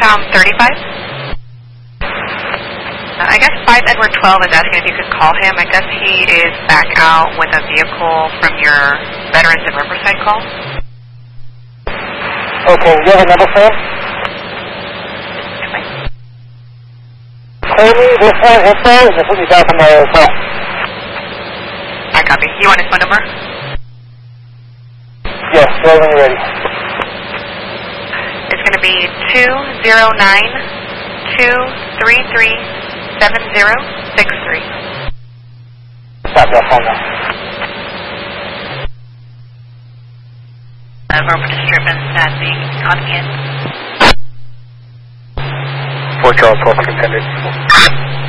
Pound 35. I guess 5 Edward 12 is asking if you could call him. I guess he is back out with a vehicle from your Veterans in Riverside call. Okay, do you have a number for him? Call me this one info and then put me back on my phone. I copy. You want his phone number? Yes, go when you're ready. It's going to be 209-233-7063. Stop that phone now. Verbal disturbance at the audience. Fort Charles, 12 attended.